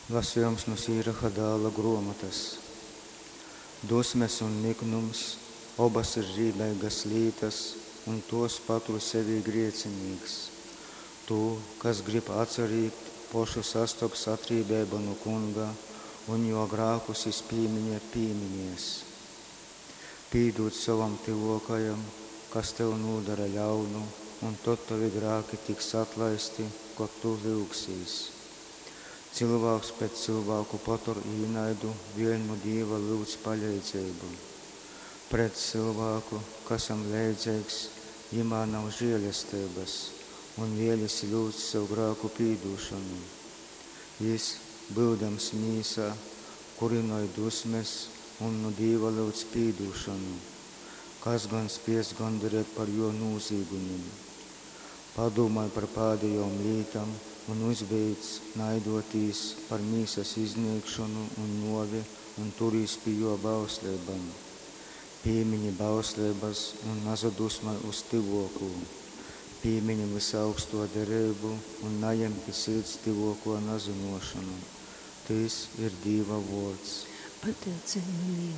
Lasījums no Sīraha dēla grāmatas. Dusmes un niknums, abas ir žībēgas lītas, un tos patur sevi griecinīgs. Tu, kas grib atcerīt, pošu sastops atrībēba no kunga, un jo grākus pīminies. Pīdūt savam tivokajam, kas tev nodara ļaunu, un tad tavi grāki tiks atlaisti, kad tu lūgsīs. Cilvēks pēc cilvēku patur īnaidu, vienu Dieva lūdz paļēdzību. Pret cilvēku, kasam leidzīgs, imā nav žēlestības, un vielis lūdz sev grāku pīdūšanu. Jis, būdams mīsā, kurinoja dusmes, un no Dieva lūdz pīdūšanu, kas gan spies gandarēt par jo nūzīgumiem. Padomāj par pēdējām lītām un uzbeidz naidotīs par mīsas izniegšanu un novi un turīs pie jo bauslībām. Pīmiņi bauslības un nazadusmai uz tivoku. Pīmiņi visaugsto derību un najam pie sirds tivoko nazinošanu. Tis ir Dieva vārds. Pateicam Dievam.